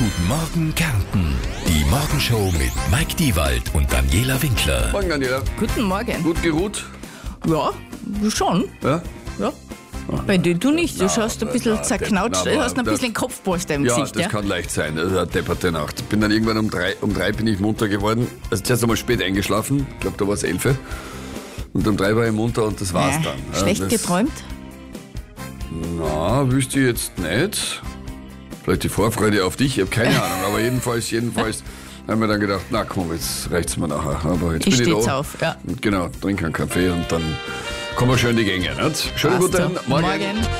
Guten Morgen Kärnten. Die Morgenshow mit Mike Diewald und Daniela Winkler. Morgen, Daniela. Guten Morgen. Gut geruht? Ja, schon. Ja? Ja. Bei dir du nicht, du schaust ein bisschen zerknautscht, du hast ein das- bisschen Kopfpolster im Ja, Gesicht. das kann leicht sein. Das ist eine depperte Nacht. Bin dann irgendwann um drei bin ich munter geworden. Also zuerst einmal spät eingeschlafen. Ich glaube, da war es 11. Und um 3 war ich munter und das war's dann. Ja, Schlecht das, geträumt? Na, wüsste ich jetzt nicht. Vielleicht die Vorfreude auf dich, ich habe keine Ahnung. Aber jedenfalls haben wir dann gedacht, na komm, jetzt reicht's mir nachher. Aber jetzt Ich bin ich steh's da. auf, ja. Und genau, trinke einen Kaffee und dann kommen wir schön in die Gänge. Nicht? Schönen Passt guten so. Morgen. Morgen.